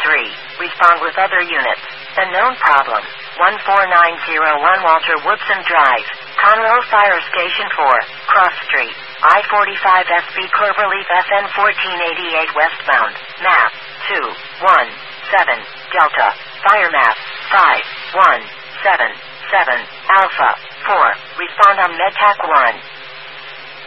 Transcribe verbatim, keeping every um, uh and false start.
three. Respond with other units. The known problem. one four nine zero one Walter Woodson Drive, Conroe Fire Station four, Cross Street, I forty-five S B Cloverleaf F N fourteen eighty-eight westbound. Map two one seven Delta. Fire map five one seven seven Alpha four. Respond on MedTac one.